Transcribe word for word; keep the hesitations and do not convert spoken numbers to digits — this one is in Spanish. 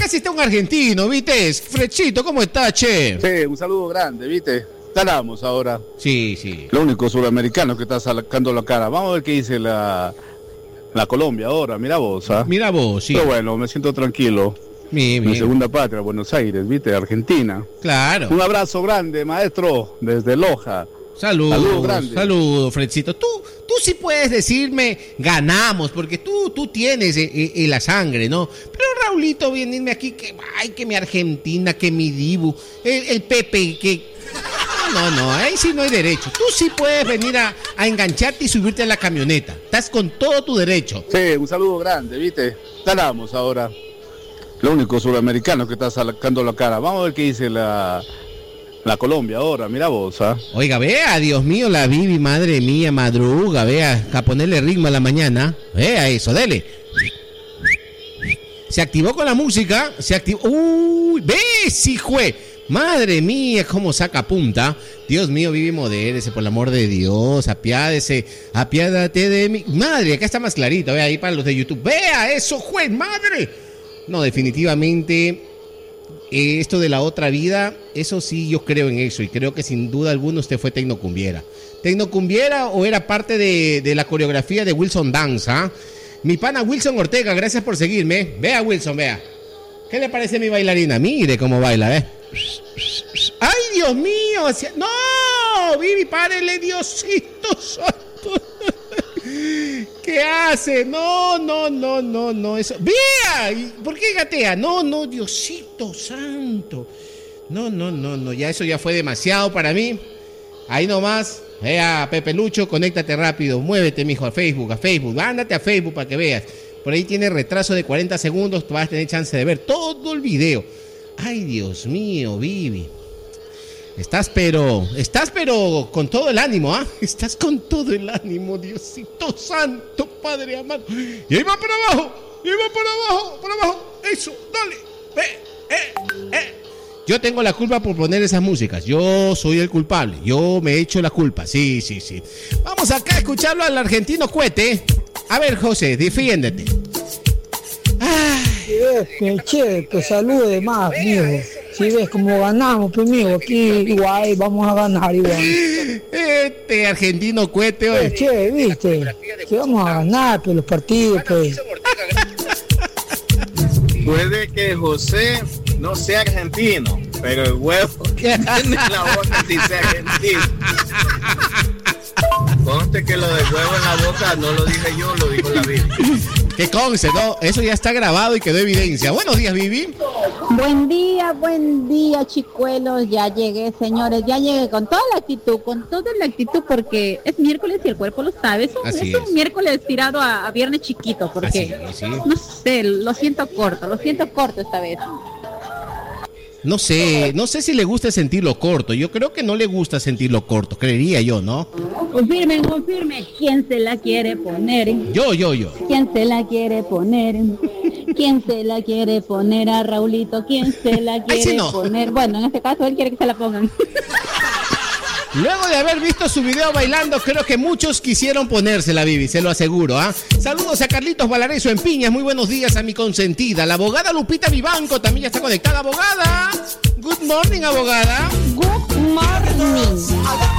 acá sí está un argentino, ¿viste? Frechito, ¿cómo está, che? Sí, un saludo grande, ¿viste? Talamos ahora. Sí, sí. Lo único sudamericano que está sacando la cara. Vamos a ver qué dice la, la Colombia ahora. Mira vos, ¿ah? Mira vos, sí. Pero bueno, me siento tranquilo. Mi, mi. Mi segunda patria, Buenos Aires, ¿viste? Argentina. Claro. Un abrazo grande, maestro, desde Loja. Saludos, Saludos, saludos, Fredcito. Tú, tú sí puedes decirme ganamos, porque tú, tú tienes eh, eh, la sangre, ¿no? Pero Raulito viene a irme aquí que, ay, que mi Argentina, que mi Dibu, el, el Pepe, que... No, no, ahí sí no hay derecho. Tú sí puedes venir a, a engancharte y subirte a la camioneta. Estás con todo tu derecho. Sí, un saludo grande, ¿viste? Talamos ahora. Lo único sudamericano que está sacando la cara. Vamos a ver qué dice la... La Colombia ahora, mira vos, ¿ah? Oiga, vea, Dios mío, la Bibi, madre mía, madruga, vea, a ponerle ritmo a la mañana. Vea eso, dele. Se activó con la música, se activó. Uy, ves, hijo. Madre mía, cómo saca punta. Dios mío, Bibi, modérese, por el amor de Dios, apiádese, apiádate de mí. Madre, acá está más clarito, vea ahí para los de YouTube. Vea eso, juez, madre. No, definitivamente... Esto de la otra vida, eso sí, yo creo en eso y creo que sin duda alguna usted fue tecnocumbiera. ¿Tecnocumbiera o era parte de, de la coreografía de Wilson Dance? ¿Ah? Mi pana Wilson Ortega, gracias por seguirme. Vea, Wilson, vea. ¿Qué le parece a mi bailarina? Mire cómo baila, ¿eh? ¡Ay, Dios mío! ¡No! Vivi, párele, Diosito santo. ¿Qué hace? No, no, no, no, no, eso. ¡Vea! ¿Por qué gatea? No, no, Diosito santo. No, no, no, no, ya eso ya fue demasiado para mí. Ahí nomás. Vea, Pepe Lucho, conéctate rápido. Muévete, mijo, a Facebook, a Facebook. Ándate a Facebook para que veas. Por ahí tiene retraso de cuarenta segundos. Tú vas a tener chance de ver todo el video. Ay, Dios mío, Vivi. Estás pero, estás pero con todo el ánimo, ¿ah? ¿eh? Estás con todo el ánimo, Diosito santo, Padre amado. Y ahí va para abajo, y ahí va para abajo, para abajo. Eso, dale. Eh, eh, eh. Yo tengo la culpa por poner esas músicas. Yo soy el culpable. Yo me echo la culpa. Sí, sí, sí. Vamos acá a escucharlo al argentino Cuete. A ver, José, defiéndete. Ay. Si ves que che, que salude más, mijo. Si ves cómo ganamos, pues, mijo, aquí igual vamos a ganar igual. Este argentino Cuete hoy. Eh, che, viste, que vamos a ganar, pues, los partidos, pues. Puede que José no sea argentino, pero el huevo que tiene en la boca sí sea argentino. Conste que lo de huevo en la boca no lo dije yo, lo dijo la Bibi. Que conste, ¿no? Eso ya está grabado y quedó evidencia. Buenos días, Bibi. Buen día, buen día, chicuelos. Ya llegué, señores, ya llegué con toda la actitud, con toda la actitud, porque es miércoles y el cuerpo lo sabe. Es un, es un es. miércoles tirado a, a viernes chiquito, porque, así, así. no sé, lo siento corto, lo siento corto esta vez. No sé, no sé si le gusta sentirlo corto. Yo creo que no le gusta sentirlo corto, creería yo, ¿no? Confirmen, confirmen. ¿Quién se la quiere poner? Yo, yo, yo. ¿Quién se la quiere poner? ¿Quién se la quiere poner a Raulito? ¿Quién se la quiere sí, no. poner? Bueno, en este caso él quiere que se la pongan. Luego de haber visto su video bailando, creo que muchos quisieron ponérsela, Bibi, se lo aseguro, ¿ah? ¿eh? Saludos a Carlitos Valareso en Piñas, muy buenos días a mi consentida. La abogada Lupita Vivanco también ya está conectada, abogada. Good morning, abogada. Good morning.